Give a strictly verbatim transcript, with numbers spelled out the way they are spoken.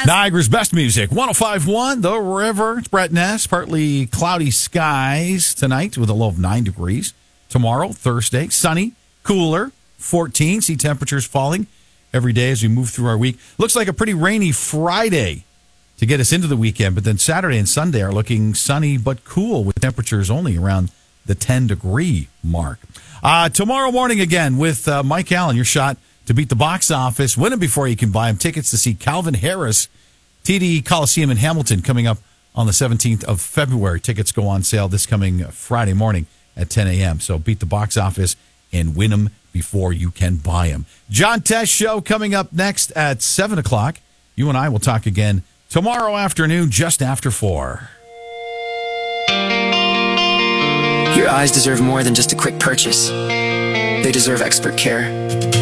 Niagara's best music, one oh five point one, The River. It's Brett Ness. Partly cloudy skies tonight with a low of nine degrees. Tomorrow, Thursday, sunny, cooler, fourteen. See temperatures falling every day as we move through our week. Looks like a pretty rainy Friday to get us into the weekend, but then Saturday and Sunday are looking sunny but cool with temperatures only around the ten-degree mark. Uh, tomorrow morning again with uh, Mike Allen, your shot to beat the box office. Win them before you can buy them. Tickets to see Calvin Harris, T D Coliseum in Hamilton, coming up on the seventeenth of February. Tickets go on sale this coming Friday morning at ten a.m. So beat the box office and win them before you can buy them. John Tesh Show coming up next at seven o'clock. You and I will talk again tomorrow afternoon just after four. Your eyes deserve more than just a quick purchase. They deserve expert care.